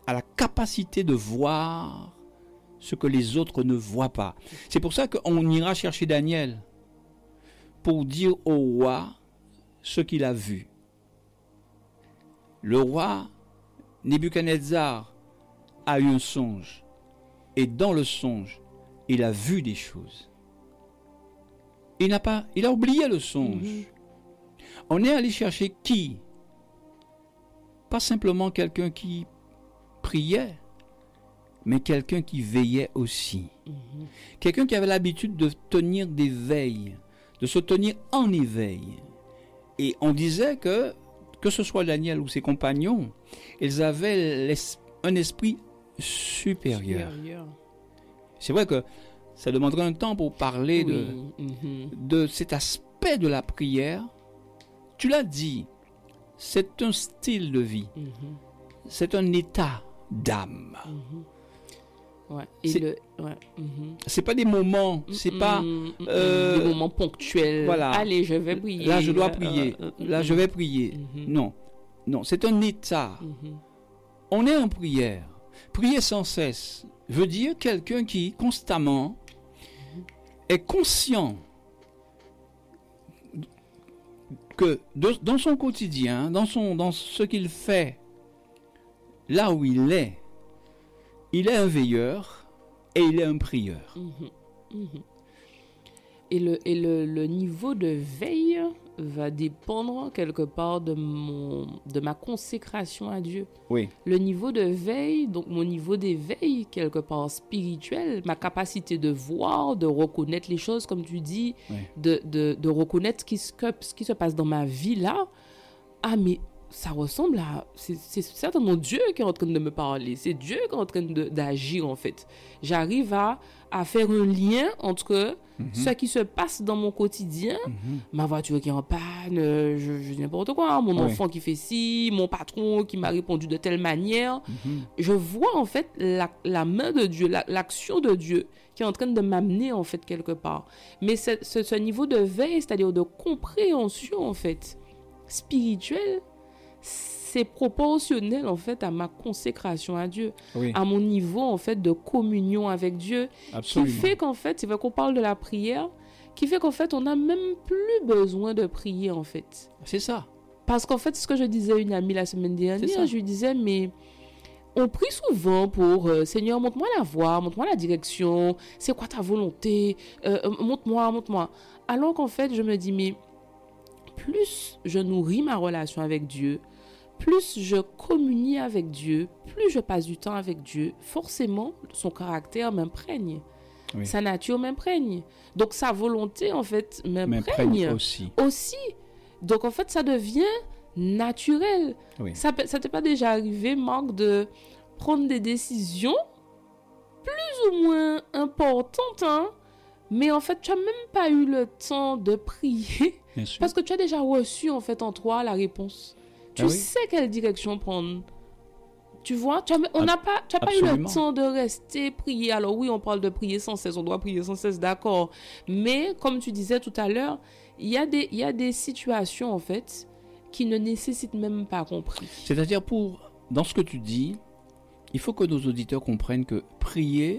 a la capacité de voir ce que les autres ne voient pas. C'est pour ça qu'on ira chercher Daniel pour dire au roi ce qu'il a vu. Le roi Nebuchadnezzar a eu un songe, et dans le songe, il a vu des choses. Il a oublié le songe. On est allé chercher qui? Pas simplement quelqu'un qui priait, mais quelqu'un qui veillait aussi. Quelqu'un qui avait l'habitude de tenir des veilles, de se tenir en éveil. Et on disait que ce soit Daniel ou ses compagnons, ils avaient un esprit supérieur. C'est vrai que ça demanderait un temps pour parler de cet aspect de la prière. Tu l'as dit, c'est un style de vie. C'est un état d'âme. Ouais. C'est pas des moments, c'est pas des moments ponctuels. Voilà. Allez, je vais prier. Là, je dois prier. Là, je vais prier. Non, c'est un état. On est en prière. Prier sans cesse veut dire quelqu'un qui constamment est conscient que dans son quotidien, dans ce qu'il fait, là où il est un veilleur et il est un prieur. Et le niveau de veille va dépendre quelque part de ma consécration à Dieu. Oui. Le niveau de veille, donc mon niveau d'éveil quelque part spirituel, ma capacité de voir, de reconnaître les choses, comme tu dis, Oui. de reconnaître ce qui se passe dans ma vie là. Ah, mais ça ressemble à... C'est certainement Dieu qui est en train de me parler. C'est Dieu qui est en train d'agir, en fait. J'arrive à faire un lien entre ce qui se passe dans mon quotidien, ma voiture qui est en panne, je dis n'importe quoi, mon enfant qui fait ci, mon patron qui m'a répondu de telle manière. Je vois, en fait, la main de Dieu, l'action de Dieu qui est en train de m'amener, en fait, quelque part. Mais ce niveau de veille, c'est-à-dire de compréhension, en fait, spirituelle, c'est proportionnel en fait à ma consécration à Dieu, à mon niveau en fait de communion avec Dieu. Absolument. Qui fait qu'en fait, c'est vrai qu'on parle de la prière, qui fait qu'en fait on n'a même plus besoin de prier en fait. C'est ça. Parce qu'en fait, ce que je disais à une amie la semaine dernière, je lui disais mais on prie souvent pour Seigneur, montre-moi la voie, montre-moi la direction, c'est quoi ta volonté, montre-moi. Alors qu'en fait, je me dis mais plus je nourris ma relation avec Dieu, plus je communie avec Dieu, plus je passe du temps avec Dieu, forcément, son caractère m'imprègne. Oui. Sa nature m'imprègne. Donc, sa volonté, en fait, m'imprègne aussi. Donc, en fait, ça devient naturel. Oui. Ça t'est pas déjà arrivé, Marc, de prendre des décisions plus ou moins importantes, hein? Mais en fait, tu n'as même pas eu le temps de prier. Bien sûr. Parce que tu as déjà reçu, en fait, en toi, la réponse. Tu sais quelle direction prendre. Tu vois, tu n'as pas eu le temps de rester prier. Alors oui, on parle de prier sans cesse, on doit prier sans cesse, d'accord. Mais comme tu disais tout à l'heure, il y a des situations en fait qui ne nécessitent même pas qu'on prie. C'est-à-dire dans ce que tu dis, il faut que nos auditeurs comprennent que prier,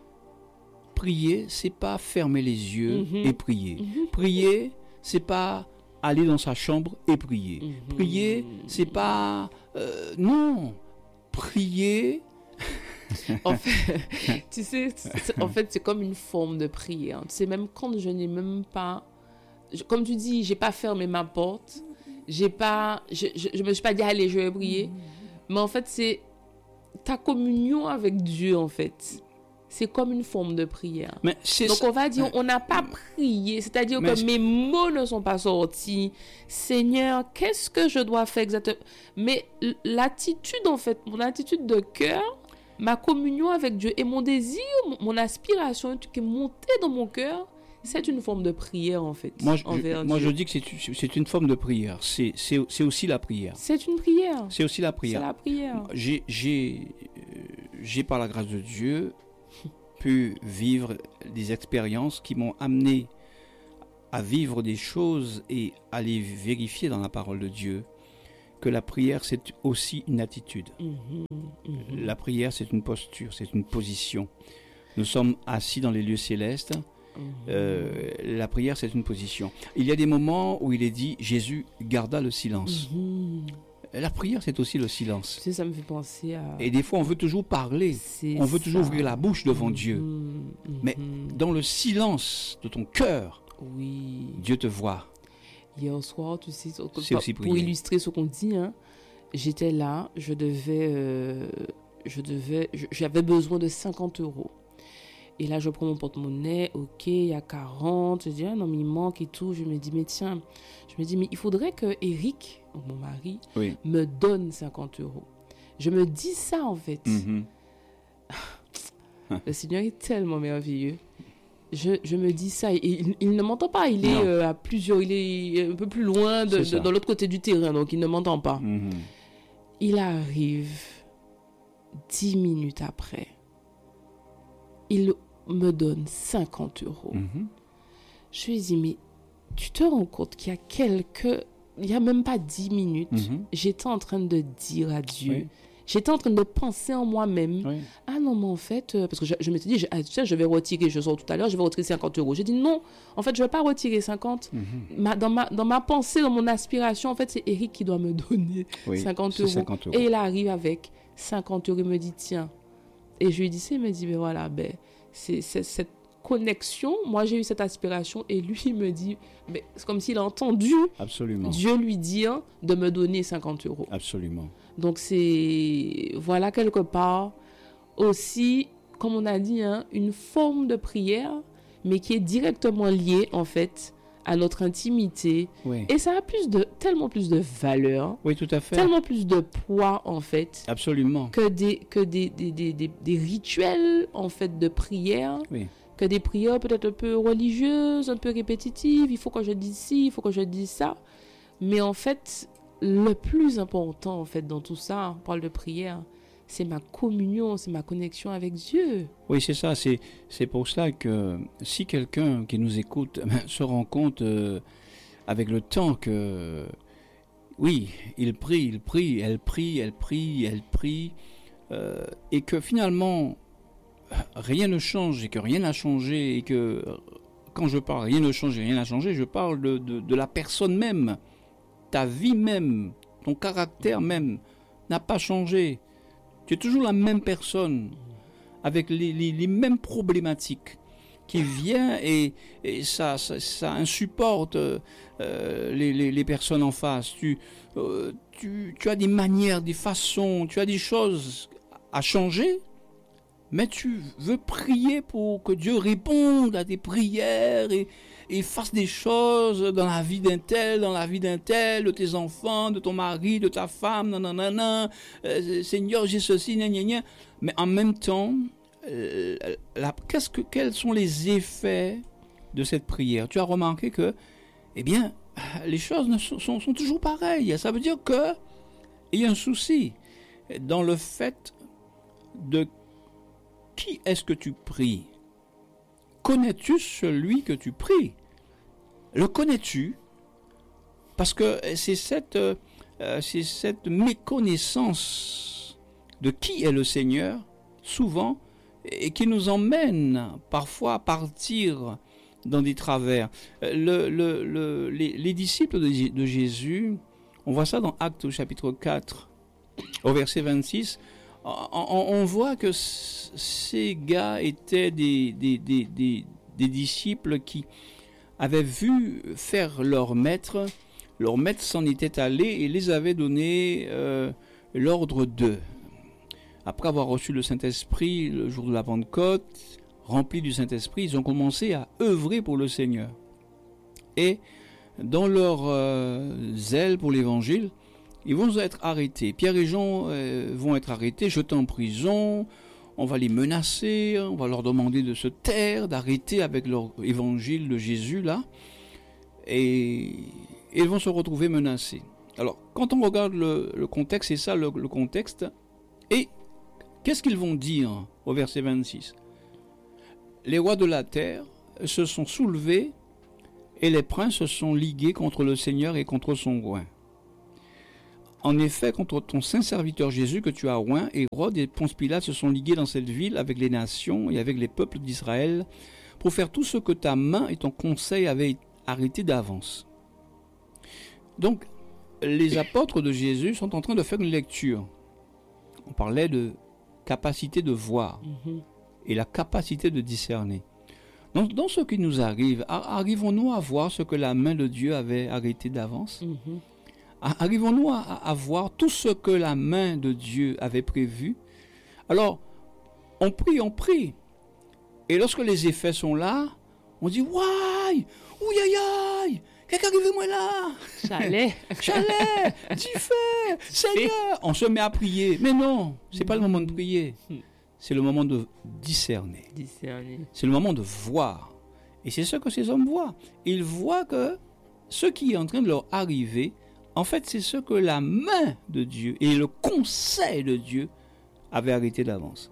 c'est pas fermer les yeux et prier. Prier, c'est pas aller dans sa chambre et prier. Prier, c'est pas... non. Prier... En fait, tu sais, en fait, c'est comme une forme de prière. Tu sais, même quand je n'ai même pas... Comme tu dis, j'ai pas fermé ma porte. Je me suis pas dit, allez, je vais prier. Mais en fait, c'est ta communion avec Dieu, en fait. C'est comme une forme de prière. Donc, on va dire, on n'a pas prié. C'est-à-dire que mes mots ne sont pas sortis. Seigneur, qu'est-ce que je dois faire exactement? Mais l'attitude, en fait, mon attitude de cœur, ma communion avec Dieu et mon désir, mon aspiration qui est montée dans mon cœur, c'est une forme de prière, en fait. Moi, je dis que c'est une forme de prière. C'est aussi la prière. C'est une prière. C'est aussi la prière. C'est la prière. J'ai par la grâce de Dieu, pu vivre des expériences qui m'ont amené à vivre des choses et à les vérifier dans la parole de Dieu, que la prière, c'est aussi une attitude. Mhm. La prière, c'est une posture, c'est une position. Nous sommes assis dans les lieux célestes. La prière, c'est une position. Il y a des moments où il est dit, Jésus garda le silence. La prière, c'est aussi le silence. Tu sais, ça me fait penser à... Et des fois, on veut toujours parler. On veut toujours ouvrir la bouche devant Dieu. Mais dans le silence de ton cœur, oui. Dieu te voit. Hier soir, tu sais, C'est aussi pour prier. illustrer ce qu'on dit, hein, j'étais là, j'avais besoin de 50 €. Et là, je prends mon porte-monnaie, ok, il y a 40. Je dis, ah non, mais il manque et tout. Je me dis, mais tiens, mais il faudrait que Eric, mon mari, Oui. me donne 50 €. Je me dis ça, en fait. Mhm. Le Seigneur est tellement merveilleux. Je me dis ça. Et il ne m'entend pas. Il est Non. à plusieurs. Il est un peu plus loin, C'est ça. de l'autre côté du terrain. Donc, il ne m'entend pas. Mhm. Il arrive 10 minutes après. Il me donne 50 €. Mhm. Je lui dis, mais tu te rends compte qu'il y a il n'y a même pas 10 minutes, Mhm. j'étais en train de dire à Dieu, Oui. j'étais en train de penser en moi-même, Oui. ah non, mais en fait, parce que je m'étais dit, tu sais, je vais retirer, je sors tout à l'heure, je vais retirer 50 €. J'ai dit, non, en fait, je ne vais pas retirer 50. Mhm. Dans ma pensée, dans mon aspiration, en fait, c'est Eric qui doit me donner Oui, 50 c'est €. 50 €. Et il arrive avec 50 €, il me dit, tiens. Et je lui dis, il me dit, ben voilà, c'est cette connexion. Moi, j'ai eu cette aspiration et lui, il me dit, mais c'est comme s'il a entendu Absolument. Dieu lui dire de me donner 50 €. Absolument. Donc, voilà, quelque part, aussi, comme on a dit, hein, une forme de prière, mais qui est directement liée, en fait, à notre intimité. Oui. Et ça a tellement plus de valeur, Oui, tout à fait. tellement plus de poids, en fait, Absolument. que des rituels, en fait, de prière, Oui. que des prières peut-être un peu religieuses, un peu répétitives. Il faut que je dise ci, il faut que je dise ça. Mais en fait, le plus important, en fait, dans tout ça, on parle de prière, c'est ma communion, c'est ma connexion avec Dieu. Oui, c'est ça. C'est pour cela que si quelqu'un qui nous écoute se rend compte avec le temps que, oui, il prie, elle prie, et que finalement, rien ne change et que rien n'a changé, et que quand je parle rien ne change et rien n'a changé, je parle de la personne même, ta vie même, ton caractère même n'a pas changé. Tu es toujours la même personne, avec les mêmes problématiques qui viennent et ça insupporte les personnes en face. Tu as des manières, des façons, tu as des choses à changer, mais tu veux prier pour que Dieu réponde à tes prières et fasse des choses dans la vie d'un tel, de tes enfants, de ton mari, de ta femme, nanana, Seigneur, j'ai ceci, gna. Mais en même temps, quels sont les effets de cette prière? Tu as remarqué que, eh bien, les choses sont toujours pareilles. Ça veut dire que il y a un souci dans le fait de qui est-ce que tu pries? Connais-tu celui que tu pries? Le connais-tu? Parce que c'est cette méconnaissance de qui est le Seigneur, souvent, et qui nous emmène parfois à partir dans des travers. Les disciples de Jésus, on voit ça dans Actes au chapitre 4, au verset 26, on voit que ces gars étaient des disciples qui avaient vu faire leur maître s'en était allé et les avait donné l'ordre d'eux. Après avoir reçu le Saint-Esprit le jour de la Pentecôte, remplis du Saint-Esprit, ils ont commencé à œuvrer pour le Seigneur. Et dans leur zèle pour l'Évangile, ils vont être arrêtés. Pierre et Jean vont être arrêtés, jetés en prison. On va les menacer, on va leur demander de se taire, d'arrêter avec leur évangile de Jésus là. Et ils vont se retrouver menacés. Alors, quand on regarde le contexte, c'est ça le contexte. Et qu'est-ce qu'ils vont dire au verset 26? Les rois de la terre se sont soulevés et les princes se sont ligués contre le Seigneur et contre son roi. En effet, contre ton saint serviteur Jésus que tu as oint, Hérode et Ponce Pilate se sont ligués dans cette ville avec les nations et avec les peuples d'Israël pour faire tout ce que ta main et ton conseil avaient arrêté d'avance. Donc, les apôtres de Jésus sont en train de faire une lecture. On parlait de capacité de voir et la capacité de discerner. Donc, dans ce qui nous arrive, arrivons-nous à voir ce que la main de Dieu avait arrêté d'avance? Arrivons-nous à voir tout ce que la main de Dieu avait prévu? Alors, on prie. Et lorsque les effets sont là, on dit « Waouh! Ouïe! Qu'est-ce qui arrive moi là? Chalet, du feu, Seigneur !» On se met à prier. Mais non, ce n'est pas le moment de prier. C'est le moment de discerner. C'est le moment de voir. Et c'est ce que ces hommes voient. Ils voient que ce qui est en train de leur arriver, en fait, c'est ce que la main de Dieu et le conseil de Dieu avaient arrêté d'avance.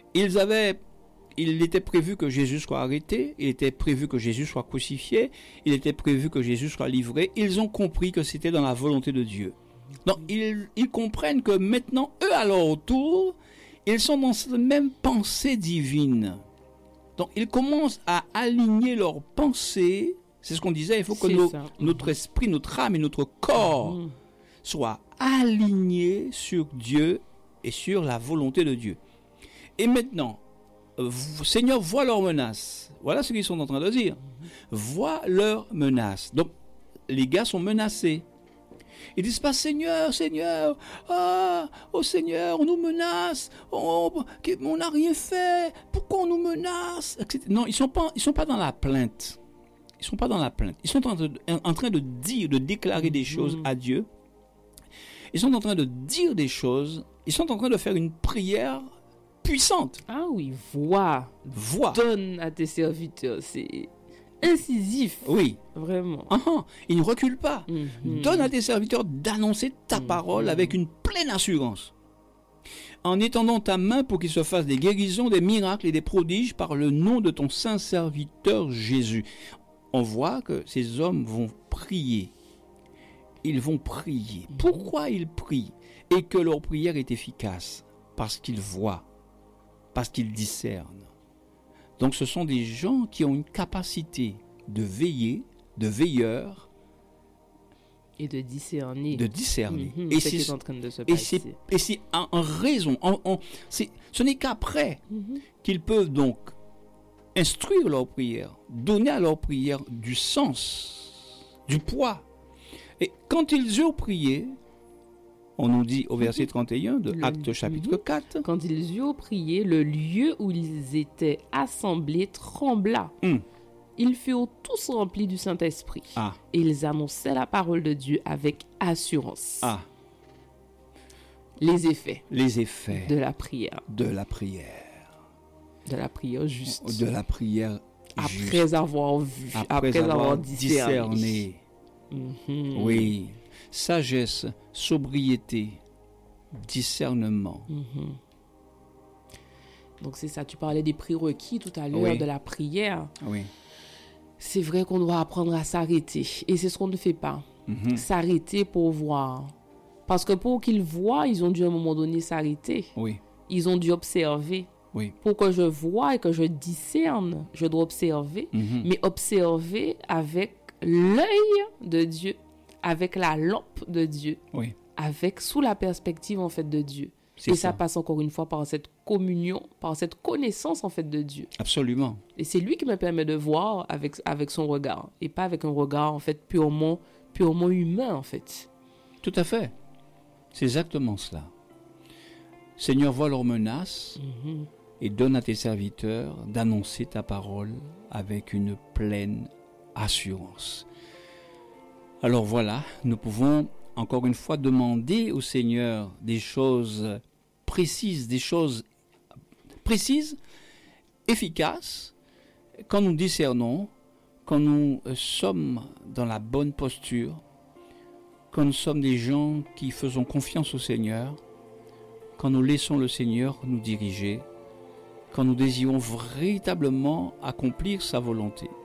Il était prévu que Jésus soit arrêté, il était prévu que Jésus soit crucifié, il était prévu que Jésus soit livré. Ils ont compris que c'était dans la volonté de Dieu. Donc, ils comprennent que maintenant, eux, à leur tour, ils sont dans cette même pensée divine. Donc, ils commencent à aligner leurs pensées. C'est ce qu'on disait, il faut que notre esprit, notre âme et notre corps soient alignés sur Dieu et sur la volonté de Dieu. Et maintenant, Seigneur, vois leurs menaces. Voilà ce qu'ils sont en train de dire. Vois leurs menaces. Donc, les gars sont menacés. Ils disent pas Seigneur, Seigneur, oh Seigneur, on nous menace, on n'a rien fait, pourquoi on nous menace, etc. Non, ils sont pas dans la plainte. Ils sont pas dans la plainte. Ils sont en train de dire, de déclarer des choses à Dieu. Ils sont en train de dire des choses. Ils sont en train de faire une prière puissante. Ah oui, vois. Donne à tes serviteurs. C'est incisif. Oui. Vraiment. Il ne recule pas. Donne à tes serviteurs d'annoncer ta parole avec une pleine assurance. En étendant ta main pour qu'il se fasse des guérisons, des miracles et des prodiges par le nom de ton saint serviteur Jésus. On voit que ces hommes vont prier. Ils vont prier. Pourquoi ils prient? Et que leur prière est efficace? Parce qu'ils voient, parce qu'ils discernent. Donc ce sont des gens qui ont une capacité de veiller, de veilleur. Et de discerner. Et c'est ce qui est en train de se passer. Et c'est en raison. Ce n'est qu'après qu'ils peuvent donc instruire leur prière, donner à leur prière du sens, du poids. Et quand ils eurent prié, on nous dit au verset 31 de Actes chapitre 4. Quand ils eurent prié, le lieu où ils étaient assemblés trembla. Ils furent tous remplis du Saint-Esprit. Et ils annonçaient la parole de Dieu avec assurance. Les effets. De la prière. De la prière juste. De la prière après juste. Avoir vu, après avoir discerné. Oui. Sagesse, sobriété, discernement. Donc c'est ça, tu parlais des prérequis tout à l'heure de la prière. Oui. C'est vrai qu'on doit apprendre à s'arrêter. Et c'est ce qu'on ne fait pas. S'arrêter pour voir. Parce que pour qu'ils voient, ils ont dû à un moment donné s'arrêter. Oui. Ils ont dû observer. Oui. Pour que je voie et que je discerne, je dois observer. Mais observer avec l'œil de Dieu, avec la lampe de Dieu, sous la perspective en fait de Dieu. Et ça passe encore une fois par cette communion, par cette connaissance en fait de Dieu. Absolument. Et c'est lui qui me permet de voir avec son regard et pas avec un regard en fait purement humain en fait. Tout à fait. C'est exactement cela. Seigneur, vois leurs menaces et donne à tes serviteurs d'annoncer ta parole avec une pleine assurance. Alors voilà, nous pouvons encore une fois demander au Seigneur des choses précises, efficaces, quand nous discernons, quand nous sommes dans la bonne posture, quand nous sommes des gens qui faisons confiance au Seigneur, quand nous laissons le Seigneur nous diriger, quand nous désirons véritablement accomplir sa volonté.